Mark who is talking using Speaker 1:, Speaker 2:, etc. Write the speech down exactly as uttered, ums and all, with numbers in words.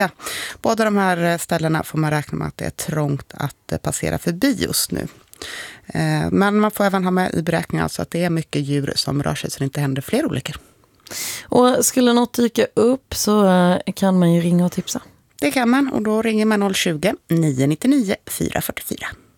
Speaker 1: Ja, båda de här ställena får man räkna med att det är trångt att passera förbi just nu. Men man får även ha med i beräkningen alltså att det är mycket djur som rör sig så det inte händer fler olyckor.
Speaker 2: Och skulle något dyka upp så kan man ju ringa och tipsa.
Speaker 1: Det kan man och då ringer man noll tjugo, nio nio nio, fyra fyra fyra.